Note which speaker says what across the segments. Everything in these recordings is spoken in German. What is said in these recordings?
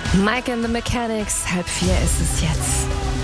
Speaker 1: Mike and the Mechanics, 3:30 ist es jetzt.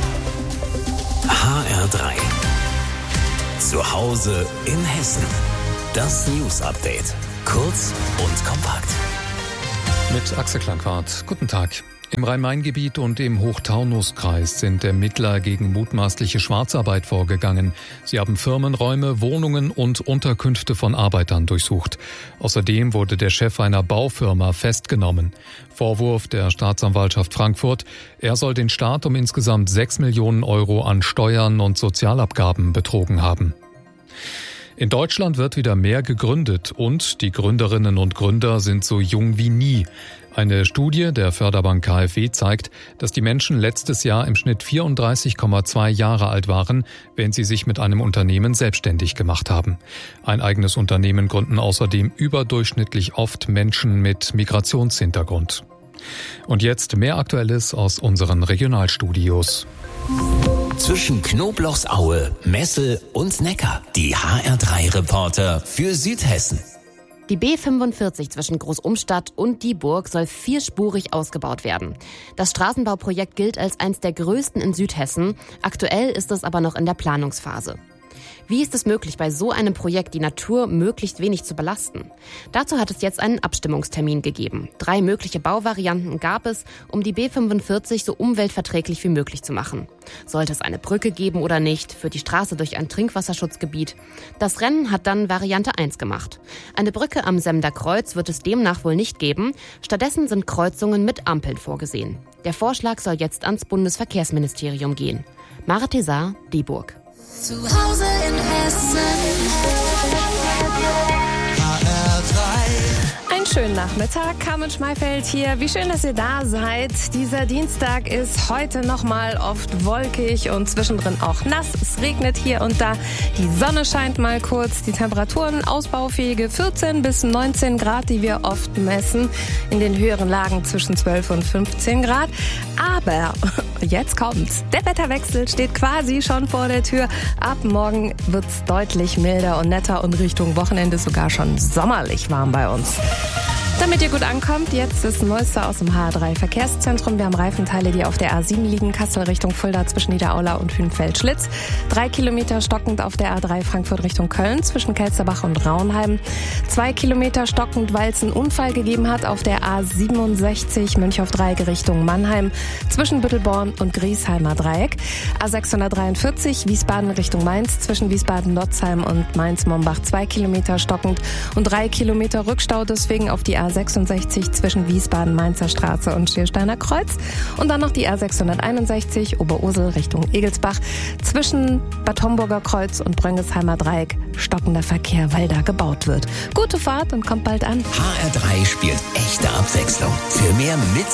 Speaker 2: HR3. Zu Hause in Hessen. Das News-Update. Kurz und kompakt.
Speaker 3: Mit Axel Klankwart. Guten Tag. Im Rhein-Main-Gebiet und im Hochtaunuskreis sind Ermittler gegen mutmaßliche Schwarzarbeit vorgegangen. Sie haben Firmenräume, Wohnungen und Unterkünfte von Arbeitern durchsucht. Außerdem wurde der Chef einer Baufirma festgenommen. Vorwurf der Staatsanwaltschaft Frankfurt: Er soll den Staat um insgesamt 6 Millionen Euro an Steuern und Sozialabgaben betrogen haben. In Deutschland wird wieder mehr gegründet und die Gründerinnen und Gründer sind so jung wie nie. Eine Studie der Förderbank KfW zeigt, dass die Menschen letztes Jahr im Schnitt 34,2 Jahre alt waren, wenn sie sich mit einem Unternehmen selbstständig gemacht haben. Ein eigenes Unternehmen gründen außerdem überdurchschnittlich oft Menschen mit Migrationshintergrund. Und jetzt mehr Aktuelles aus unseren Regionalstudios.
Speaker 2: Zwischen Knoblauchsaue, Messel und Neckar. Die HR3-Reporter für Südhessen.
Speaker 4: Die B45 zwischen Großumstadt und Dieburg soll vierspurig ausgebaut werden. Das Straßenbauprojekt gilt als eines der größten in Südhessen. Aktuell ist es aber noch in der Planungsphase. Wie ist es möglich, bei so einem Projekt die Natur möglichst wenig zu belasten? Dazu hat es jetzt einen Abstimmungstermin gegeben. 3 mögliche Bauvarianten gab es, um die B45 so umweltverträglich wie möglich zu machen. Sollte es eine Brücke geben oder nicht, führt die Straße durch ein Trinkwasserschutzgebiet. Das Rennen hat dann Variante 1 gemacht. Eine Brücke am Semder Kreuz wird es demnach wohl nicht geben. Stattdessen sind Kreuzungen mit Ampeln vorgesehen. Der Vorschlag soll jetzt ans Bundesverkehrsministerium gehen. Mara Tesar, Dieburg.
Speaker 5: Zu Hause in Hessen.
Speaker 1: Einen schönen Nachmittag, Carmen Schmeifeld hier. Wie schön, dass ihr da seid. Dieser Dienstag ist heute nochmal oft wolkig und zwischendrin auch nass. Es regnet hier und da. Die Sonne scheint mal kurz. Die Temperaturen ausbaufähige 14 bis 19 Grad, die wir oft messen. In den höheren Lagen zwischen 12 und 15 Grad. Aber jetzt kommt's. Der Wetterwechsel steht quasi schon vor der Tür. Ab morgen wird's deutlich milder und netter und Richtung Wochenende sogar schon sommerlich warm bei uns. Damit ihr gut ankommt, jetzt das Neueste aus dem HR3 Verkehrszentrum. Wir haben Reifenteile, die auf der A7 liegen, Kassel Richtung Fulda zwischen Niederaula und Hünfeld-Schlitz. 3 Kilometer stockend auf der A3 Frankfurt Richtung Köln zwischen Kelsterbach und Raunheim. 2 Kilometer stockend, weil es einen Unfall gegeben hat auf der A67 Mönchhof-Dreieck Richtung Mannheim zwischen Büttelborn und Griesheimer Dreieck. A643 Wiesbaden Richtung Mainz zwischen Wiesbaden-Lotzheim und Mainz-Mombach 2 Kilometer stockend und 3 Kilometer Rückstau deswegen auf die A66 zwischen Wiesbaden-Mainzer Straße und Schiersteiner Kreuz. Und dann noch die A661 Oberursel Richtung Egelsbach zwischen Bad Homburger Kreuz und Bröngesheimer Dreieck. Stockender Verkehr, weil da gebaut wird. Gute Fahrt und kommt bald an.
Speaker 2: HR3 spielt echte Abwechslung. Für mehr Mit-